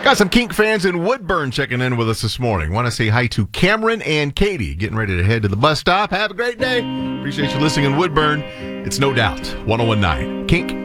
Got some Kink fans in Woodburn checking in with us this morning. Want to say hi to Cameron and Katie, getting ready to head to the bus stop. Have a great day. Appreciate you listening in Woodburn. It's No Doubt 101.9 Kink.